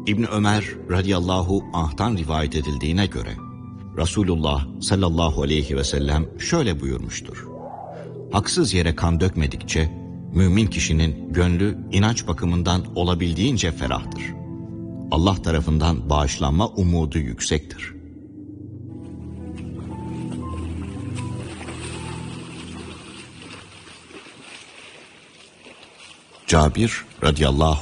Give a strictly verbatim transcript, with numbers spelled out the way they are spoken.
İbn Ömer radıyallahu anh'tan rivayet edildiğine göre Resulullah sallallahu aleyhi ve sellem şöyle buyurmuştur: haksız yere kan dökmedikçe mümin kişinin gönlü inanç bakımından olabildiğince ferahtır. Allah tarafından bağışlanma umudu yüksektir. Cabir radıyallahu